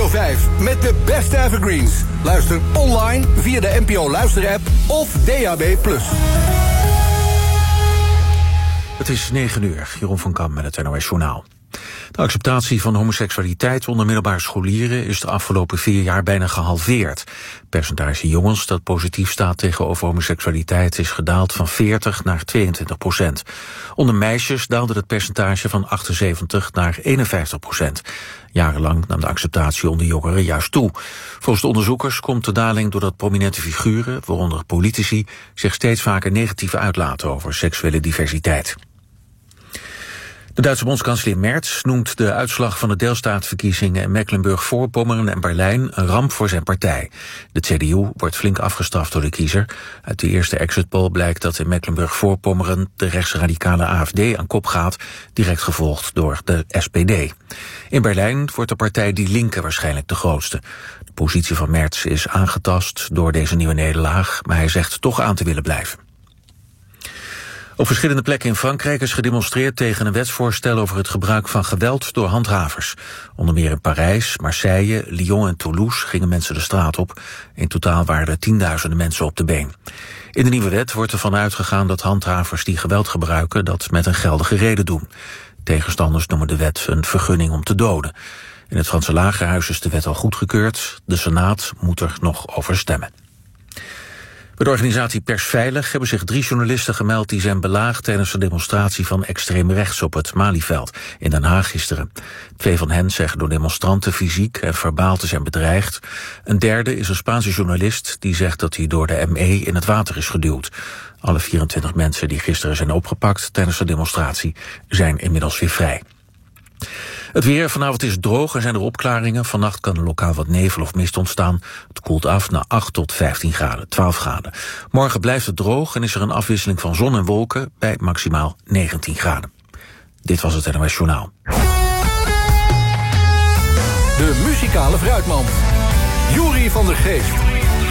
Radio 5 met de beste evergreens. Luister online via de NPO Luisterapp of DAB+. Het is 9 uur, Jeroen van Kam met het NOS Journaal. De acceptatie van homoseksualiteit onder middelbare scholieren is de afgelopen 4 jaar bijna gehalveerd. Het percentage jongens dat positief staat tegenover homoseksualiteit is gedaald van 40 naar 22%. Onder meisjes daalde het percentage van 78 naar 51%. Jarenlang nam de acceptatie onder jongeren juist toe. Volgens de onderzoekers komt de daling doordat prominente figuren, waaronder politici, zich steeds vaker negatief uitlaten over seksuele diversiteit. De Duitse bondskanselier Merz noemt de uitslag van de deelstaatverkiezingen in Mecklenburg-Voorpommern en Berlijn een ramp voor zijn partij. De CDU wordt flink afgestraft door de kiezer. Uit de eerste exitpoll blijkt dat in Mecklenburg-Voorpommern de rechtsradicale AfD aan kop gaat, direct gevolgd door de SPD. In Berlijn wordt de partij Die Linke waarschijnlijk de grootste. De positie van Merz is aangetast door deze nieuwe nederlaag, maar hij zegt toch aan te willen blijven. Op verschillende plekken in Frankrijk is gedemonstreerd tegen een wetsvoorstel over het gebruik van geweld door handhavers. Onder meer in Parijs, Marseille, Lyon en Toulouse gingen mensen de straat op. In totaal waren er tienduizenden mensen op de been. In de nieuwe wet wordt ervan uitgegaan dat handhavers die geweld gebruiken dat met een geldige reden doen. Tegenstanders noemen de wet een vergunning om te doden. In het Franse Lagerhuis is de wet al goedgekeurd. De Senaat moet er nog over stemmen. Bij de organisatie Persveilig hebben zich 3 journalisten gemeld die zijn belaagd tijdens een demonstratie van extreem rechts op het Malieveld in Den Haag gisteren. 2 van hen zeggen door demonstranten fysiek en verbaal te zijn bedreigd. Een derde is een Spaanse journalist die zegt dat hij door de ME in het water is geduwd. Alle 24 mensen die gisteren zijn opgepakt tijdens de demonstratie zijn inmiddels weer vrij. Het weer, vanavond is het droog en zijn er opklaringen. Vannacht kan er lokaal wat nevel of mist ontstaan. Het koelt af naar 8 tot 15 graden, 12 graden. Morgen blijft het droog en is er een afwisseling van zon en wolken bij maximaal 19 graden. Dit was het NOS Journaal. De muzikale fruitmand. Joeri van der Geest.